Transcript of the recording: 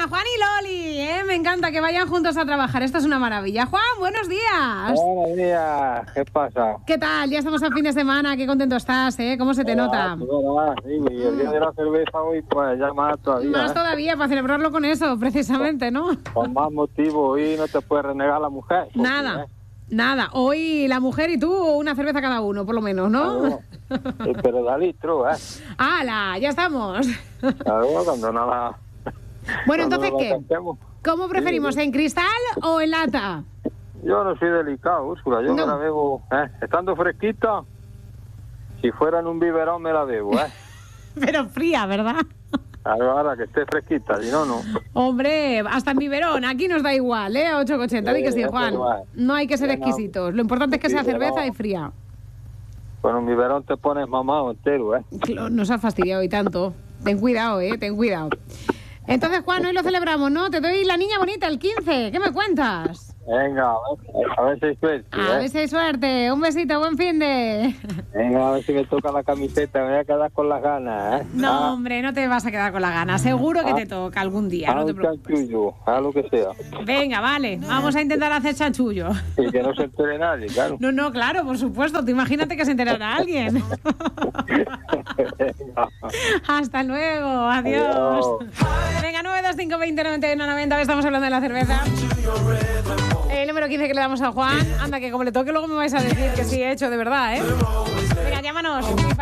mañana, Juan y Loli, me encanta que vayan juntos a trabajar, esto es una maravilla. Juan, buenos días. Buenos días, ¿qué pasa? ¿Qué tal? Ya estamos a fin de semana, qué contento estás, ¿Cómo se te nota? Sí, y el día de la cerveza hoy, pues ya más todavía. Más todavía, para celebrarlo con eso, precisamente, ¿no? Con más motivo, hoy no te puede renegar la mujer. Porque, Nada, hoy la mujer y tú una cerveza cada uno, por lo menos, ¿no? Pero da litro, ¡Hala! Ya estamos. Claro, cuando nada. Bueno, entonces, ¿qué? Cantemos. ¿Cómo preferimos, en cristal o en lata? Yo no soy delicado, Úrsula, yo me la bebo, estando fresquita, si fuera en un biberón me la bebo, Pero fría, ¿verdad? Ahora que esté fresquita, si no, no. Hombre, hasta en biberón, aquí nos da igual, a 8,80, di que sí, Juan. No hay que ser exquisitos, lo importante es que sea cerveza y fría. Con un biberón te pones mamado entero, Nos ha fastidiado y tanto. Ten cuidado, ten cuidado. Entonces, Juan, hoy lo celebramos, ¿no? Te doy la niña bonita, el 15, ¿qué me cuentas? Venga, a ver si hay suerte. A ver si hay suerte. Un besito, buen fin de... Venga, a ver si me toca la camiseta, me voy a quedar con las ganas, No, hombre, no te vas a quedar con la gana. Seguro que te toca algún día, no te preocupes. Chanchullo, haz lo que sea. Venga, vale, vamos a intentar hacer chanchullo. Y que no se entere nadie, claro. No, claro, por supuesto. Tú imagínate que se enterará alguien. Hasta luego, adiós. Venga, 925209190, estamos hablando de la cerveza. El número 15 que le damos a Juan. Anda, que como le toque luego me vais a decir que sí he hecho, de verdad, Venga, llámanos.